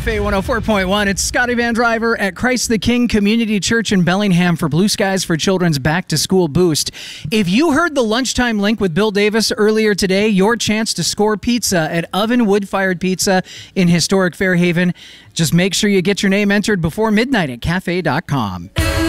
Cafe 104.1. It's Scotty Van Driver at Christ the King Community Church in Bellingham for Blue Skies for Children's Back to School Boost. If you heard the lunchtime link with Bill Davis earlier today, your chance to score pizza at Oven Wood-Fired Pizza in historic Fairhaven. Just make sure you get your name entered before midnight at cafe.com.